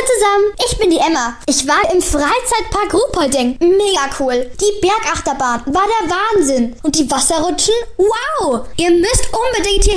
zusammen, ich bin die Emma. Ich war im Freizeitpark Ruhpolding. Mega cool. Die Bergachterbahn war der Wahnsinn. Und die Wasserrutschen? Wow! Ihr müsst unbedingt hier